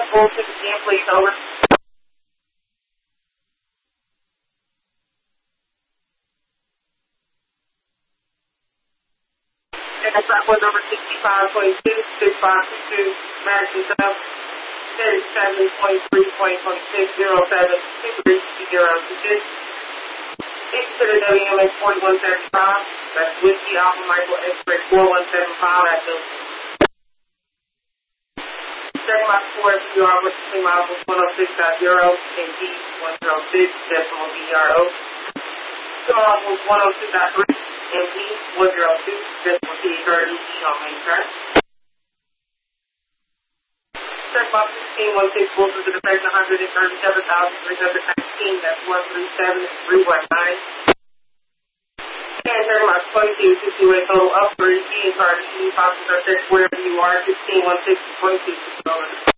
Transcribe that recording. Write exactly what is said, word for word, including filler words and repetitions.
full sixteen, please, over. And platform number sixty-five twenty-two, sixty-five twenty-two, Madison South, thirty-seven twenty-three twenty-six, zero seven two three zero two six. Into the W M S forty-one seventy-five, that's Whiskey Alpha Michael X-Ray four one seven five at the second mile four F U R, which is two miles one oh six point zero, and D one oh six, decimal D R O. Two miles was one oh two point three, and D one oh two, decimal D thirty on main track. Check box sixteen one six, Wilson to the face one hundred thirty-seven thousand three hundred nineteen, that's one three seven three one nine. And check box twenty-two, sixty-eight total up, three, G and card, E, possible check wherever you are, sixteen one six, twenty-two,